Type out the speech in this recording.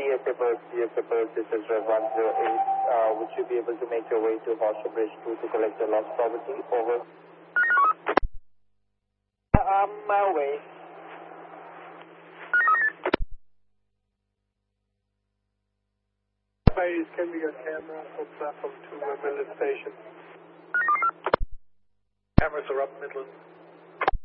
CSA Bird, this is Rev 108. Would you be able to make your way to Horsham Bridge 2 to collect your lost property? Over. On my way. Can we get camera from platform 2 at Midland Station? Cameras are up Midland.